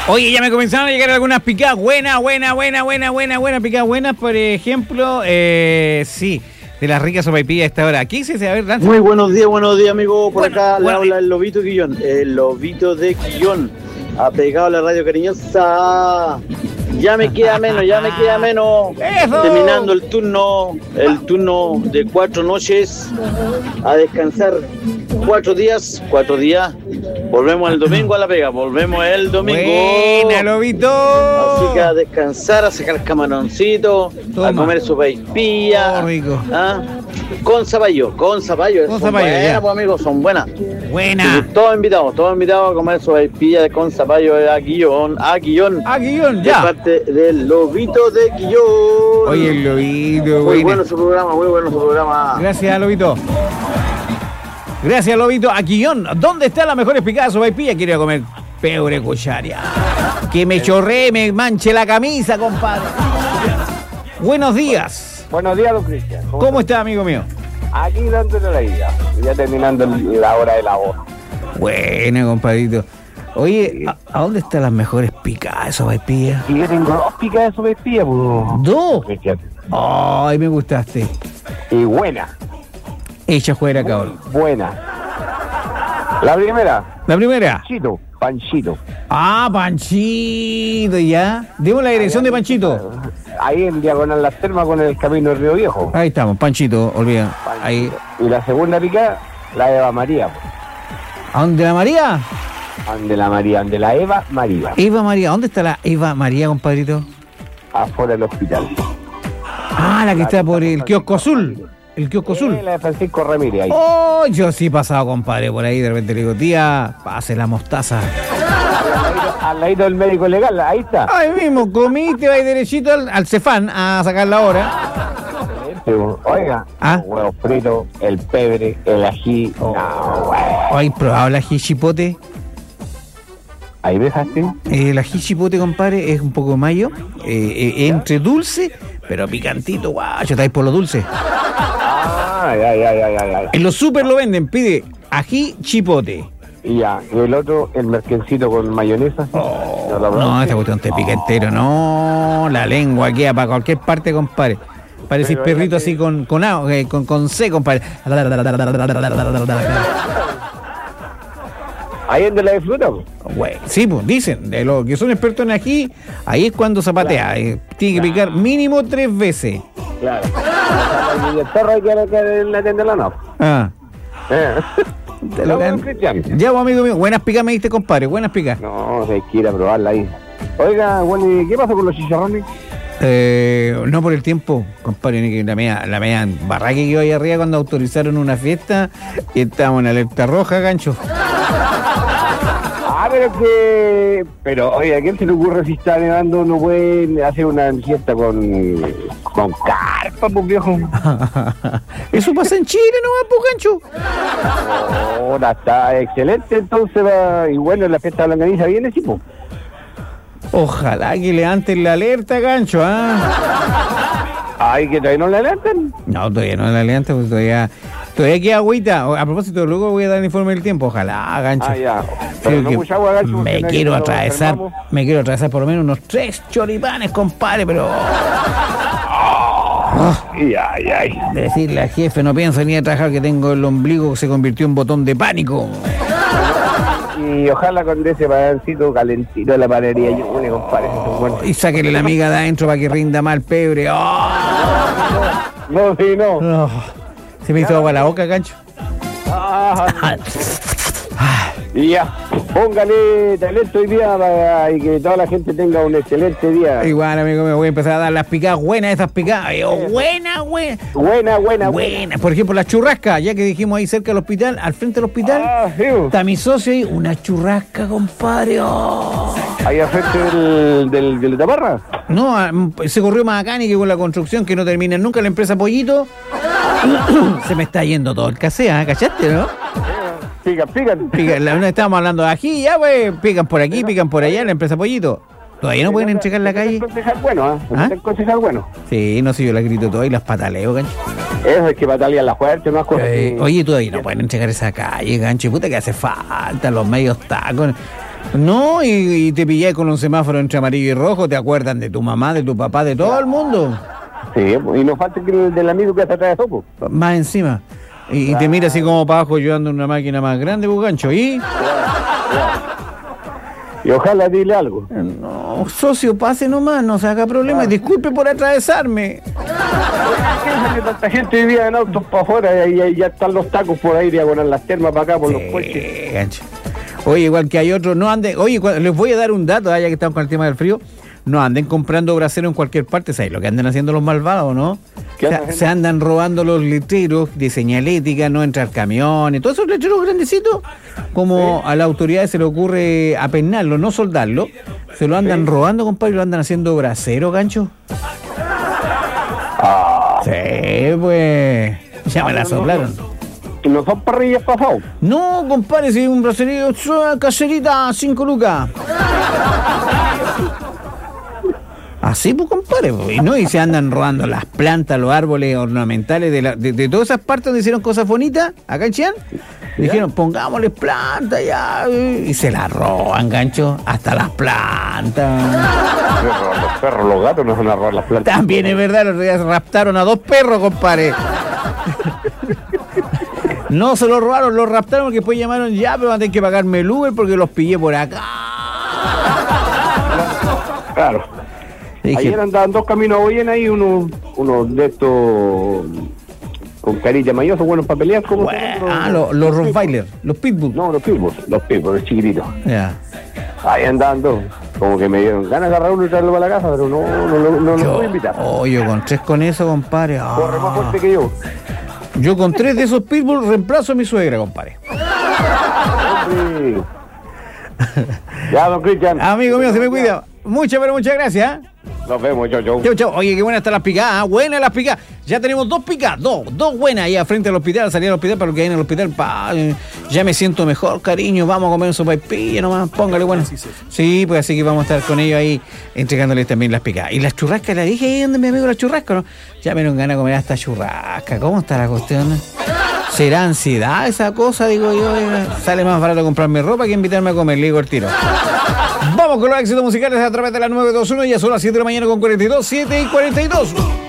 Oye, ya me comenzaron a llegar algunas picadas buenas, picadas buenas, por ejemplo, sí, de las ricas sopaipillas a esta hora. ¿Qué dice? A ver, Lanza. Muy buenos días, amigo. Por acá le habla el Lobito Quillón. El Lobito de Quillón. Ha pegado la radio cariñosa. Ya me queda menos. ¡Eso! Terminando el turno de 4 noches. A descansar 4 días. Volvemos el domingo a la pega. Buena, Lobito. Así que a descansar, a sacar camaroncito, a comer sopaipilla. Rico. ¿Ah? Con zapallo. Son buenas, pues, amigos, son buenas. Buena. Todos invitados a comer sopaipilla con zapallo a Quillón, ya. De parte del Lobito de Quillón. Oye, el Lobito, muy bueno su programa. Gracias, Lobito. A Quillón. ¿Dónde está la mejor picada de sopaipilla? Quiero ir a comer pebre cucharia. Que me chorree, me manche la camisa, compadre. Buenos días. Buenos días, don Cristian. ¿Cómo está, amigo mío? Aquí dándole la vida, ya terminando la hora de labor. Buena, compadrito. Oye, ¿a dónde están las mejores picadas de sopaipilla? Y yo tengo 2 picadas de sopaipilla, pues. ¿2? Cristian. Ay, me gustaste. Y buena. Echa fuera, cabrón. Buena. La primera. Panchito. Ah, Panchito, ya. Demos la dirección de Panchito. Ahí en diagonal Las Termas con el camino del Río Viejo. Ahí estamos, Panchito, olvida. Ahí. Y la segunda picada, la Eva María. ¿A dónde la María? Donde la Eva María. Eva María, ¿dónde está la Eva María, compadrito? Afuera del hospital. Ah, la que está por el kiosco azul. El kiosco azul. La de Francisco Ramírez ahí. Oh, yo sí he pasado, compadre, por ahí. De repente le digo, tía, pase la mostaza. Al ladito del médico legal, ahí está. Ahí mismo, comí, te vas derechito al Cefán a sacar la hora. Oiga, huevos fritos, el pebre, el ají. ¿Has probado el ají chipote? Ahí dejaste. El ají chipote, compadre, es un poco mayo, entre dulce, pero picantito, guacho, estáis por lo dulce. Ya. En los super lo venden, pide ají chipote. Y ya, y el otro, el merquencito con mayonesa. No, esta cuestión te pica entero, no, la lengua queda para cualquier parte, compadre. Parecís perrito así con C, compadre. Ahí es donde la disfruta, pues. Sí, pues dicen, de los que son expertos en ají, ahí es cuando zapatea. Claro. Tiene que picar mínimo 3 veces. Claro. Y el perro hay que le atender la no. Ya, vos, amigo mío, buenas picas me diste, compadre, buenas picas. No, hay que ir a probarla ahí. Oiga, bueno, ¿y qué pasa con los chicharrones? No por el tiempo, compadre, ni que la media barraca que iba ahí arriba cuando autorizaron una fiesta y estábamos en alerta roja, gancho. Pero, oye, ¿a quién se le ocurre si está nevando no puede hacer una fiesta con carpa, pues, viejo? Eso pasa en Chile, ¿no, pues, gancho? Ahora está excelente, entonces va, y bueno, la fiesta de la longaniza viene, sí, pues. Ojalá que levanten la alerta, gancho, Ay, que todavía no la levantan. No, todavía no la levantan, pues todavía queda agüita. A propósito, luego voy a dar el informe del tiempo. Ojalá, gancho. Ya. Pero no mucha agua, gancho. Me quiero atravesar por lo menos unos 3 choripanes, compadre, pero... Ay. Decirle al jefe, no pienso ni a trabajar, que tengo el ombligo que se convirtió en botón de pánico. Y ojalá con ese padancito calentito de la panadería Yune, compadre. Y sáquele la amiga de adentro para que rinda mal pebre. No. Se me hizo agua la boca, gancho. Y ya, póngale talento hoy día para que toda la gente tenga un excelente día. Igual, amigo, me voy a empezar a dar las picadas buenas, esas picadas. Buena. Por ejemplo, la churrasca, ya que dijimos ahí cerca del hospital, al frente del hospital, está mi socio ahí, una churrasca, compadre. ¿Ahí al frente del Taparra? No, se corrió más acá ni que con la construcción que no termina nunca la empresa Pollito. Se me está yendo todo el casea, ¿cachaste, no? Pican. Estábamos hablando de ají, ya, pues, pican por aquí, pican por allá, la empresa Pollito. Todavía no pueden entregar la calle. El concejal bueno. Sí, no sé, yo la grito todo y las pataleo, gancho. Eso es que patalean la fuerte, más cosas. Oye, todavía no pueden entregar esa calle, gancho. Puta que hace falta, los medios tacos. No, y te pillás con un semáforo entre amarillo y rojo, te acuerdan de tu mamá, de tu papá, de todo el mundo. Sí, y no falta que el del amigo que se atravesó, pues. Más encima. Y te mira así como para abajo, yo ando en una máquina más grande, Bugancho, y... Y ojalá dile algo. No, socio, pase nomás, no se haga problema. Disculpe por atravesarme. Tanta gente vivía en autos para afuera y ya están los tacos por ahí, diagonal las termas para acá, por los puentes. Gancho. Oye, igual que hay otros, no anden... Oye, les voy a dar un dato, ya que estamos con el tema del frío. No anden comprando brasero en cualquier parte, ¿sabes lo que andan haciendo los malvados, no? Se andan robando los letreros de señalética, no entrar camiones, todos esos letreros grandecitos, como a las autoridades se le ocurre apeinarlo, no soldarlo, se lo andan robando, compadre, y lo andan haciendo brasero, gancho. Sí, pues, ya me la soplaron. ¿Y no son parrillas pasados? No, compadre, si un braserío, caserita, 5 lucas. Así, pues, compadre, y se andan robando las plantas, los árboles ornamentales de todas esas partes donde hicieron cosas bonitas, acá en Chillán. Dijeron, pongámosles plantas ya, y se las roban, gancho, hasta las plantas. Los perros, los gatos no van a robar las plantas. También es verdad, los días raptaron a 2 perros, compadre. No se los robaron, los raptaron porque después llamaron ya, pero van a tener que pagarme el Uber porque los pillé por acá. Claro. Ayer andaban 2 caminos hoy ahí, uno de estos con carilla mayoso, buenos para pelear. ¿Cómo los Rottweiler, los Pitbull. No, los Pitbull, los chiquititos. Ya. Ahí andando, como que me dieron ganas de agarrar uno y traerlo para la casa, pero no lo puedo invitar. Yo con 3 con eso, compadre. Corre más fuerte que yo. Yo con 3 de esos Pitbull reemplazo a mi suegra, compadre. Ya, don Cristian. Amigo mío, se me cuida. Muchas gracias. Nos vemos, chau. Chau. Oye, qué buenas están las picadas, buenas las picadas. Ya tenemos 2 picadas, dos buenas ahí al frente del hospital, al salir al hospital, para lo que hay en el hospital. Ya me siento mejor, cariño, vamos a comer un sopaipilla nomás, póngale bueno. Sí, pues así que vamos a estar con ellos ahí, entregándoles también las picadas. Y las churrascas, la dije, ahí donde mi amigo la churrasca, ¿no? Ya me dieron ganas de comer hasta churrasca. ¿Cómo está la cuestión? ¿Será ansiedad esa cosa? Digo yo, sale más barato comprarme ropa que invitarme a comer, le digo el tiro. Vamos con los éxitos musicales a través de la 921, ya son las 7 de la mañana con 42, 7 y 42.